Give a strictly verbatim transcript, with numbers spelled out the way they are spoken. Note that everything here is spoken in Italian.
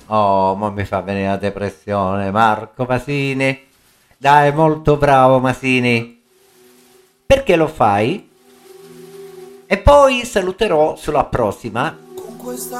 Oh, ma mi fa venire la depressione, Marco Masini. Dai, molto bravo Masini. Perché lo fai? E poi saluterò sulla prossima.